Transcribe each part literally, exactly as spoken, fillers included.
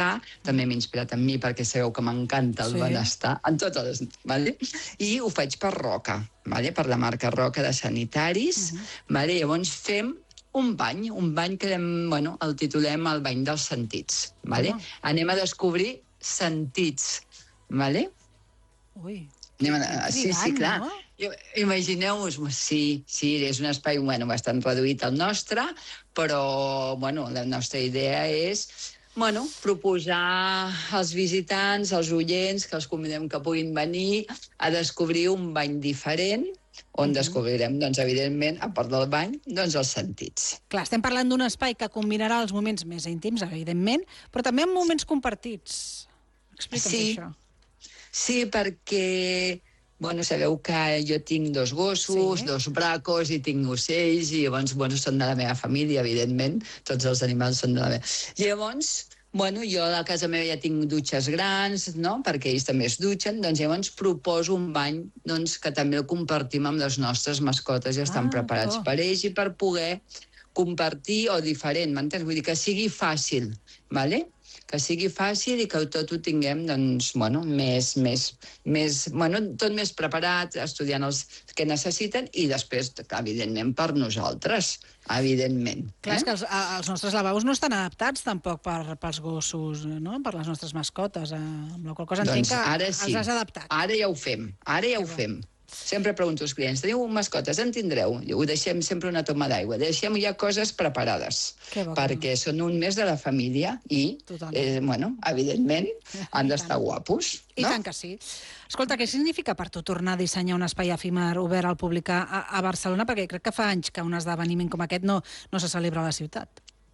benestar, també m'he inspirat en mi perquè sabeu que m'encanta el Sí. benestar, en totes, vale? I ho faig per Roca, vale? Per la marca Roca de sanitaris, vale? Llavors fem un bany, un bany que bueno, el titulem el bany dels sentits, vale? Home. Anem a descobrir sentits, vale? Ui, Anem que a... Sí, sí, intrigant, clar. no? Jo- Imagineu-vos, sí, sí, és un espai bueno, bastant reduït el nostre, però bueno, la nostra idea és bueno, proposar als visitants, als oients, que els convidem que puguin venir a descobrir un bany diferent, on descobrirem, doncs, evidentment, a part del bany, doncs, els sentits. Clar, estem parlant d'un espai que combinarà els moments més íntims, evidentment, però també amb moments compartits. Explica'ns Sí. això. Sí, perquè, bueno, sabeu que jo tinc dos gossos, Sí. dos bracos, i tinc ocells, i llavors, bueno, són de la meva família, evidentment, tots els animals són de la meva... Llavors, bueno, jo a la casa meva ja tinc dutxes grans, no?, perquè ells també es dutxen, doncs llavors proposo un bany doncs, que també el compartim amb les nostres mascotes, ja estan Ah, preparats oh. per ells i per poder compartir o diferent, m'entens? Vull dir que sigui fàcil, ¿vale? Que sigui fàcil i que tot ho tinguem, doncs, bueno, més, més, més, bueno, tot més preparat, estudiant els que necessiten i després, evidentment, per nosaltres, evidentment. Clar, eh? és que els, a- els nostres lavabos no estan adaptats tampoc per, pels gossos, no? Per les nostres mascotes, eh, amb la qual cosa entenc Doncs que ara sí, els has adaptat. ara ja ho fem, ara ja ho fem. Sempre pregunto als clients, teniu mascotes, en tindreu? I ho deixem sempre una toma d'aigua, deixem ja coses preparades, Que bo, que perquè són un mes de la família i, Totalment. eh, bueno, evidentment, han I d'estar tant. guapos, I no? tant que sí. Escolta, què significa per tu tornar a dissenyar un espai efímer obert al públic a, a Barcelona? Perquè crec que fa anys que un esdeveniment com aquest no, no se celebra a la ciutat.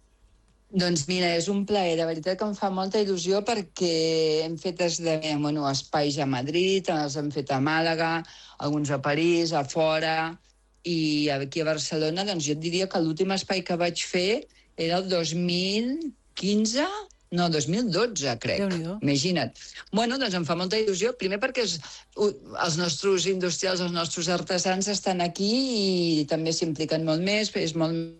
Doncs mira, és un plaer, de veritat que em fa molta il·lusió perquè hem fet esdevenir, bueno, espais a Madrid, els hem fet a Màlaga, alguns a París, a fora, i aquí a Barcelona, doncs jo et diria que l'últim espai que vaig fer era el dos mil quinze, no, dos mil dotze, crec. Déu-n'hi-do. Imagina't. Bueno, doncs em fa molta il·lusió, primer perquè els, els nostres industrials, els nostres artesans estan aquí i també s'impliquen molt més, és molt...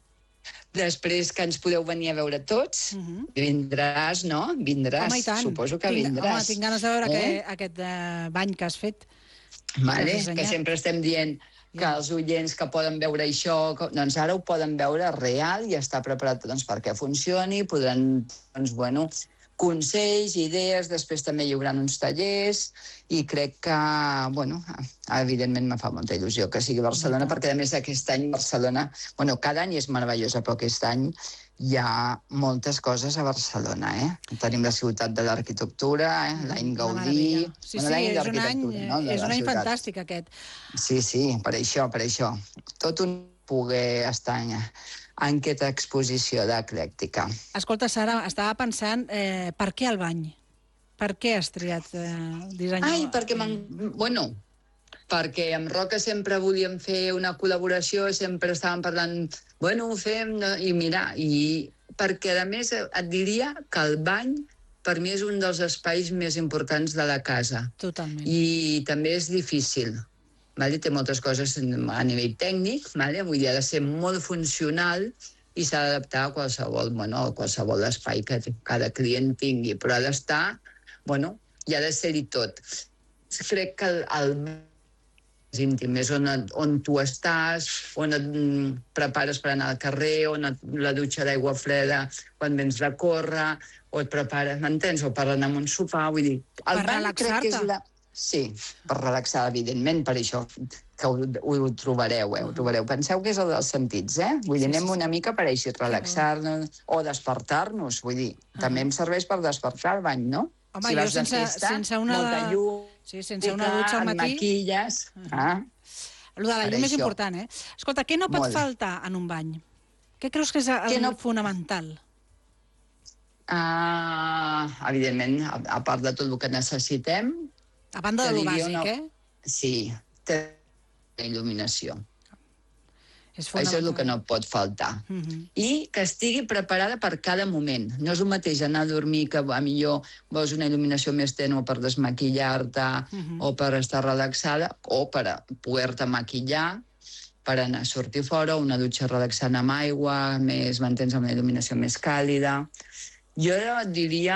Després que ens podeu venir a veure tots, uh -huh. vindràs, no? Vindràs, Home, i tant. suposo que tinc, vindràs. Home, tinc ganes de veure eh? aquest, aquest uh, bany que has fet. Vale, has que sempre estem dient que els oients que poden veure això, que, doncs ara ho poden veure real i està preparat doncs, perquè funcioni, podran, doncs, bueno, consells, idees, després també hi haurà uns tallers i crec que, bueno, evidentment me fa molta il·lusió que sigui Barcelona, perquè a més aquest any Barcelona, bueno, cada any és meravellosa, però aquest any hi ha moltes coses a Barcelona, eh? Tenim la ciutat de l'arquitectura, eh? l'any Gaudí... Sí, bueno, sí, l'any és un any, d'arquitectura, no? de és la un any ciutat. fantàstic aquest. Sí, sí, per això, per això. Tot un poder estar en, en aquesta exposició d'eclèctica. Escolta, Sara, estava pensant, eh, per què el bany? Per què has triat eh, dissenyar? Ai, perquè m'han... Bueno, perquè amb Roca sempre volíem fer una col·laboració, sempre estàvem parlant, bueno, ho fem, no? I mira, i perquè a més et diria que el bany per mi és un dels espais més importants de la casa. Totalment. I també és difícil. Vale? Té moltes coses a nivell tècnic, vale? Vull dir, ha de ser molt funcional i s'ha d'adaptar a qualsevol, bueno, a qualsevol espai que cada client tingui, però ha d'estar, bueno, i ha de ser-hi tot. Crec que el, el més íntim és on, on tu estàs, on et prepares per anar al carrer, on et, la dutxa d'aigua freda quan vens de córrer, o et prepares, m'entens? O per anar a un sopar, vull dir... Per relaxar-te. La... Sí, per relaxar, evidentment, per això que ho, ho, ho trobareu, eh? Ho trobareu. Penseu que és el dels sentits, eh? Vull dir, Sí, sí, anem sí. una mica per així, relaxar-nos o despertar-nos, vull dir, també em serveix per despertar el bany, no? Home, si jo vas de sense, festa, sense una... molta llum, Sí, sense una dutxa al et matí... maquilles... Ah. Allò de la Per llum és això. important, eh? Escolta, què no pot Molt. faltar en un bany? Què creus que és el Què no- fonamental? Ah, evidentment, a, a part de tot el que necessitem... A banda de te lo diria bàsic, una- eh? Sí, té il·luminació. És Això és el que no pot faltar. Uh -huh. I que estigui preparada per cada moment. No és el mateix anar a dormir, que a millor vols una il·luminació més tènue per desmaquillar-te Uh -huh. o per estar relaxada, o per a poder-te maquillar, per anar a sortir fora, una dutxa relaxant amb aigua, més, m'entens, amb una il·luminació més càlida. Jo diria